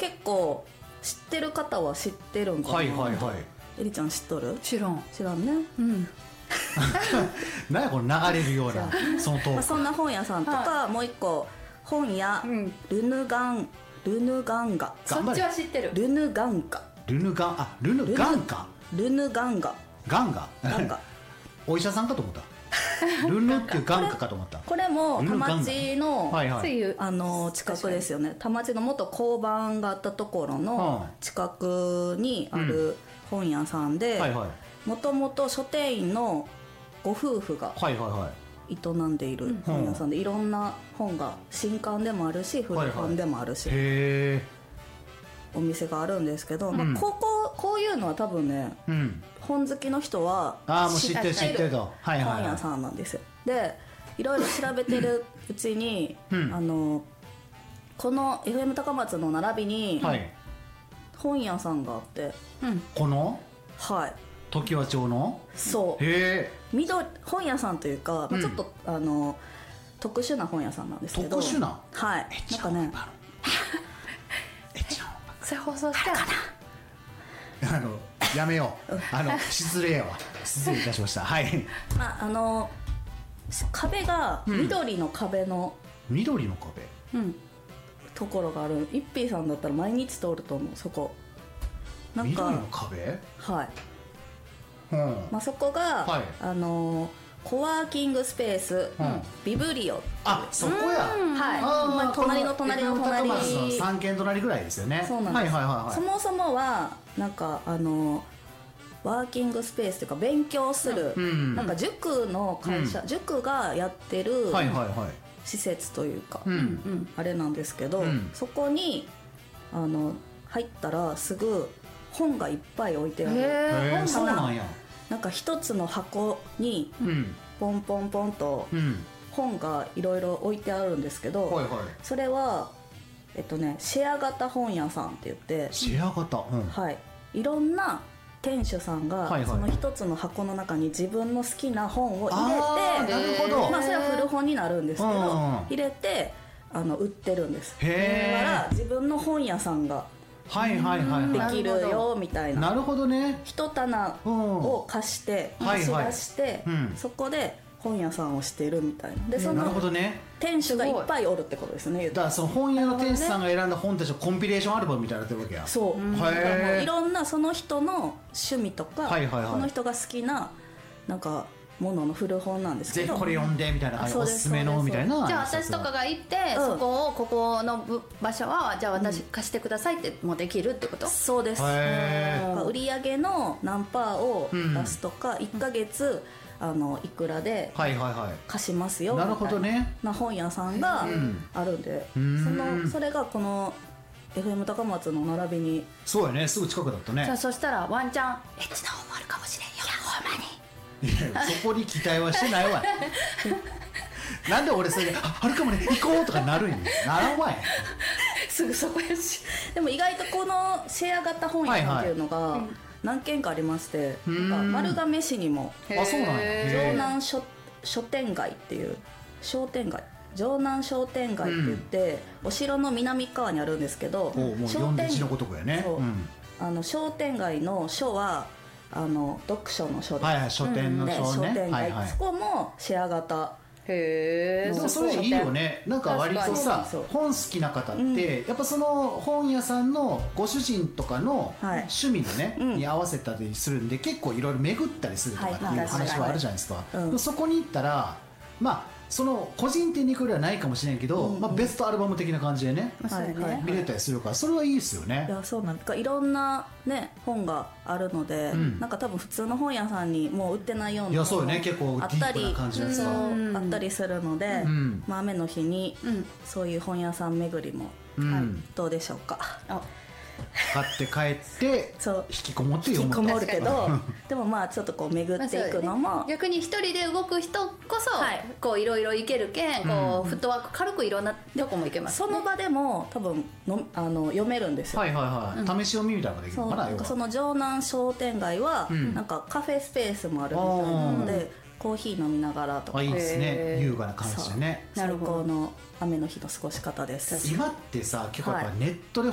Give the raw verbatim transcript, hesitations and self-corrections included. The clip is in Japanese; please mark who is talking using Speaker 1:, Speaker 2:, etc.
Speaker 1: 結構知ってる方は知ってるんかな。
Speaker 2: はいはいはい。
Speaker 1: えりちゃん知っとる？
Speaker 3: 知らん。
Speaker 1: 知らんね。
Speaker 3: うん
Speaker 2: なんやこの流れるようなそのトー
Speaker 1: まあ、
Speaker 2: ク。
Speaker 1: そんな本屋さんとか、
Speaker 3: は
Speaker 1: もう一個本屋、
Speaker 3: うん、
Speaker 1: ルヌガンルヌガンガ
Speaker 3: そっちは知ってる。
Speaker 1: ルヌガンガ
Speaker 2: ルヌガンあルヌガンか
Speaker 1: ルヌガンガ
Speaker 2: ガンガ
Speaker 1: ガンガ
Speaker 2: お医者さんかと思った。ルヌっていうガンガかと思った。
Speaker 1: これも田
Speaker 2: ルヌガンガ
Speaker 1: 町の、
Speaker 2: はいはい。
Speaker 3: そういう
Speaker 1: あの近くですよね。田町の元交番があったところの近くにある本屋さんで、
Speaker 2: はいはい
Speaker 1: もともと書店員のご夫婦が
Speaker 2: はいはいはい。
Speaker 1: 営んでいる本屋さんで、いろんな本が新刊でもあるし古本でもあるし、
Speaker 2: へえ。
Speaker 1: お店があるんですけど、
Speaker 2: ん
Speaker 1: まあ、こここういうのは多分ね、
Speaker 2: うん。
Speaker 1: 本好きの人は
Speaker 2: ああもう知ってる知ってると。はいはい
Speaker 1: 本屋
Speaker 2: はい。
Speaker 1: さんなんですよ。でいろいろ調べてるうちに、
Speaker 2: うん
Speaker 1: あのこの エフエム 高松の並びに
Speaker 2: はい。
Speaker 1: 本屋さんがあって、
Speaker 3: うん
Speaker 2: この
Speaker 1: はい
Speaker 2: 常盤町の。
Speaker 1: そう
Speaker 2: へえ。
Speaker 1: 緑本屋さんというか、まあ、ちょっと、あの特殊な本屋さんなんですけど。
Speaker 2: 特殊な。
Speaker 1: はいなんかね
Speaker 2: えちゃん。
Speaker 3: それ放送して
Speaker 2: あのやめよう。あの失礼やわ。失礼いたしました。はい。
Speaker 1: まああの壁が緑の壁の、
Speaker 2: 緑の壁。
Speaker 1: うんところがある。一平さんだったら毎日通ると思うそこ。なんか
Speaker 2: 緑の壁。
Speaker 1: はい、
Speaker 2: うん。
Speaker 1: まあ、そこが、
Speaker 2: はい
Speaker 1: あのコワーキングスペース、
Speaker 2: うん
Speaker 1: ビブリオ、
Speaker 2: あそこや。
Speaker 1: はい
Speaker 2: あー
Speaker 1: まあ、隣の隣の隣
Speaker 2: この高松の三軒隣ぐらいですよね。
Speaker 1: そうなんです、
Speaker 2: はいはいはいはい。
Speaker 1: そもそもはなんかあのワーキングスペースというか勉強する、
Speaker 2: うん
Speaker 1: なんか塾の会社、
Speaker 2: う
Speaker 1: 塾がやってる
Speaker 2: はいはいはい。
Speaker 1: 施設というか、
Speaker 2: うん
Speaker 1: うんあれなんですけど、
Speaker 2: うん
Speaker 1: そこにあの入ったらすぐ本がいっぱい置いてある。
Speaker 2: へ
Speaker 3: へ
Speaker 2: え
Speaker 3: え
Speaker 2: そうなんや。
Speaker 1: なんか一つの箱に
Speaker 2: うん
Speaker 1: ポンポンポンと
Speaker 2: うん。
Speaker 1: 本がいろいろ置いてあるんですけど、
Speaker 2: はいはい。
Speaker 1: それはえっとねシェア型本屋さんって言って、
Speaker 2: シェア型。うん。
Speaker 1: はい、いろんな店主さんが、
Speaker 2: はいはい
Speaker 1: その一つの箱の中に自分の好きな本を入れ
Speaker 2: あー
Speaker 1: て、
Speaker 2: なるほど。
Speaker 1: まあそれは古本になるんですけど、
Speaker 2: うんうん
Speaker 1: 入れてあの売ってるんです。
Speaker 2: へー
Speaker 1: だから自分の本屋さんが
Speaker 2: はいはいはい
Speaker 1: で
Speaker 2: は
Speaker 1: きるよみたい
Speaker 2: い。
Speaker 1: な。
Speaker 2: なるほどね。
Speaker 1: 一棚を貸して
Speaker 2: うん
Speaker 1: 貸し
Speaker 2: はいはい
Speaker 1: 出して、
Speaker 2: うん
Speaker 1: そこで本屋さんをしてるみたいな。でそ
Speaker 2: なるほ
Speaker 1: の
Speaker 2: どね。
Speaker 1: 店主がいっぱいおるってことですね。言うたら
Speaker 2: だからその本屋の店主さんが選んだ本たちのコンピレーションアルバムみたいになってるわけや。
Speaker 1: そう、
Speaker 2: ん
Speaker 1: だからも
Speaker 2: へー
Speaker 1: ういろんなその人の趣味とか、
Speaker 2: はいはいはい
Speaker 1: その人が好きななんかものの古本なんですけど、
Speaker 2: ぜひこれ読んでみたいな感じでお
Speaker 1: あそうです
Speaker 2: すすめのみたいな。
Speaker 3: じゃあ私とかが行って、
Speaker 1: うん
Speaker 3: そこをここのぶ場所はじゃあ私貸してくださいってもうできるってこと？
Speaker 1: そうです。
Speaker 2: へー
Speaker 1: なんか売り上げの何パーを出すとか、いっかげつあのいくらで
Speaker 2: はいはいはい。
Speaker 1: 貸しますよみたい
Speaker 2: なるほどね。
Speaker 1: な本屋さんが
Speaker 2: ん
Speaker 1: あるんで、
Speaker 2: うん
Speaker 1: そのそれがこの エフエム 高松の並びに。
Speaker 2: そうやね。すぐ近くだったね
Speaker 3: じゃあ。そしたらワンチャンエッチな本もあるかもしれんよ。いやほんまに
Speaker 2: いやそこに期待はしてないわ。なんで俺それでああるかもね行こうとかなるんや。ならんわい。
Speaker 1: すぐそこやし。でも意外とこのシェア型本屋さんっていうのが何軒かありまして、
Speaker 2: ん
Speaker 1: なんか丸亀市にも
Speaker 2: あそうなんや。
Speaker 3: へ
Speaker 1: 城
Speaker 2: へー
Speaker 1: 南書書店街っていう商店街、城南商店街って言って、お城の南側にあるんですけど、
Speaker 2: おうもう
Speaker 1: 商店
Speaker 2: 読んで字のごとくやね。
Speaker 1: そう
Speaker 2: うん
Speaker 1: あの商店街の書はあの読書の書で、
Speaker 2: はいはい書店の
Speaker 1: で
Speaker 2: 書ね。
Speaker 1: 商店街、
Speaker 2: はいはい
Speaker 1: そ。こもシェア型。
Speaker 3: へえ
Speaker 2: でもそれいいよね。なんか割と
Speaker 1: 確か
Speaker 2: さ
Speaker 1: にそう
Speaker 2: 本好きな方って、やっぱその本屋さんのご主人とかの
Speaker 1: はい
Speaker 2: 趣味のね、
Speaker 1: うん
Speaker 2: に合わせたりするんで結構いろいろ巡ったりするとかっていう
Speaker 1: はいはい
Speaker 2: 話はあるじゃないですか。
Speaker 1: うん
Speaker 2: でもそこに行ったらまあその個人店に行くよりはないかもしれんけど、まあ、ベストアルバム的な感じでね、
Speaker 1: はいはい
Speaker 2: 見れたりするからそれはいいですよね
Speaker 1: い。やそうなんですか。いろんなね本があるので、
Speaker 2: ん
Speaker 1: なんか多分普通の本屋さんにもう売ってないような
Speaker 2: いやそうよね
Speaker 1: 本も
Speaker 2: 結構
Speaker 1: あったり
Speaker 2: ディープな感じのやつ
Speaker 1: そう
Speaker 2: が
Speaker 3: うん
Speaker 1: あったりするので、
Speaker 2: ん
Speaker 1: まあ、雨の日に
Speaker 3: うん
Speaker 1: そういう本屋さん巡りも、
Speaker 2: うん
Speaker 1: はいどうでしょうか。
Speaker 3: あ
Speaker 2: 買って帰って
Speaker 1: そう
Speaker 2: 引きこもって
Speaker 1: 引き
Speaker 2: 読む
Speaker 1: こもるけどでもまあちょっとこう巡っていくのも、
Speaker 3: 逆に一人で動く人こそ、
Speaker 1: はい
Speaker 3: こういろいろ行けるけん、こうフットワーク軽くいろんなとこも行けます、
Speaker 1: その場でも多分のあの読めるんですよ。
Speaker 2: はいはいはい、試し読みみたいなのができる
Speaker 1: そう
Speaker 2: のかな要は
Speaker 1: なんかその城南商店街は、
Speaker 2: ん
Speaker 1: なんかカフェスペースもあるみたいなので、コーヒー飲みながらとか
Speaker 2: あいいですね
Speaker 3: へー
Speaker 2: 優雅な感じでね。
Speaker 1: 最
Speaker 3: なるほど
Speaker 1: 高の雨の日の過ごし方です。
Speaker 2: 今ってさ結構やっぱネットで